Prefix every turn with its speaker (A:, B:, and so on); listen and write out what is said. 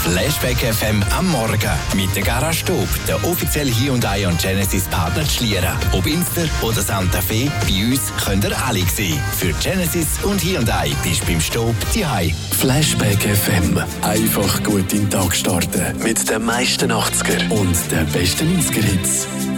A: Flashback FM am Morgen mit der Garage Stub, der offizielle Hyundai und Genesis Partner Schlieren. Ob Inster oder Santa Fe, bei uns könnt ihr alle sehen. Für Genesis und Hyundai bist du beim Stub daheim.
B: Flashback FM. Einfach gut in den Tag starten. Mit den meisten 80er und den besten 90er-Hits.